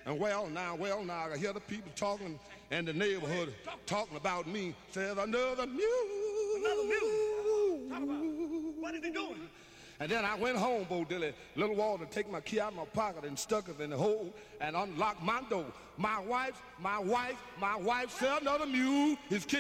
And well, now, I hear the people talking in the neighborhood talking about me. Says another mule. Another mule. Talk about it. What is he doing? And then I went home, Bo Dilly, little water, take my key out of my pocket and stuck it in the hole and unlocked my door. My wife said another mule is kicking.